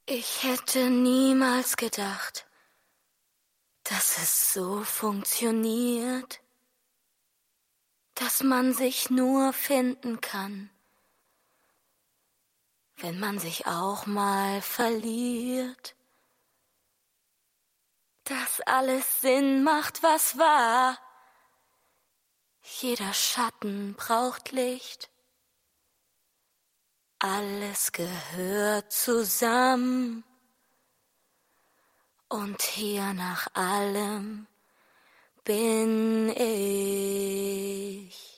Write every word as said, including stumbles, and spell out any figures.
Ich hätte niemals gedacht, dass es so funktioniert, dass man sich nur finden kann, wenn man sich auch mal verliert, dass alles Sinn macht, was war. Jeder Schatten braucht Licht, alles gehört zusammen. Und hier nach allem bin ich.